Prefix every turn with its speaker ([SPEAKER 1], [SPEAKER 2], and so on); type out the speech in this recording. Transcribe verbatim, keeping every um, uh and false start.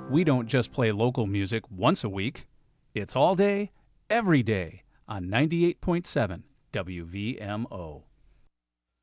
[SPEAKER 1] We don't just play local music once a week. It's all day, every day on ninety-eight point seven W V M O.